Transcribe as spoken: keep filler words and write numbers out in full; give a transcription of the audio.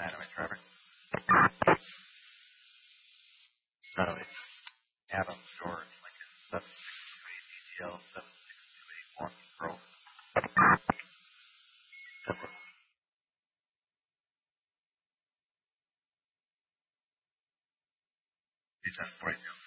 Anyway, Trevor. Anyway, Adam George, Lincoln, seven six two eight D D L, seven six two eight one, Pro. He's at forty-two.